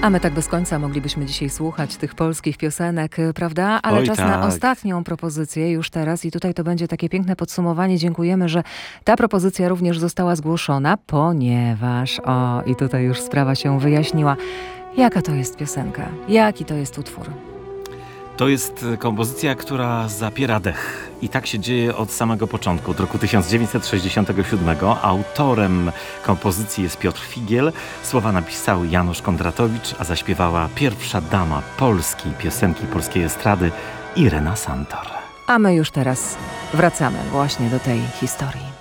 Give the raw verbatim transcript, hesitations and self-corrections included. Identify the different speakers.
Speaker 1: A my tak bez końca moglibyśmy dzisiaj słuchać tych polskich piosenek, prawda? Ale
Speaker 2: Oj,
Speaker 1: czas
Speaker 2: tak.
Speaker 1: na ostatnią propozycję już teraz i tutaj to będzie takie piękne podsumowanie. Dziękujemy, że ta propozycja również została zgłoszona, ponieważ, o, i tutaj już sprawa się wyjaśniła. Jaka to jest piosenka? Jaki to jest utwór?
Speaker 2: To jest kompozycja, która zapiera dech. I tak się dzieje od samego początku, od roku tysiąc dziewięćset sześćdziesiątego siódmego. Autorem kompozycji jest Piotr Figiel. Słowa napisał Janusz Kondratowicz, a zaśpiewała pierwsza dama polskiej piosenki, polskiej estrady, Irena Santor.
Speaker 1: A my już teraz wracamy właśnie do tej historii.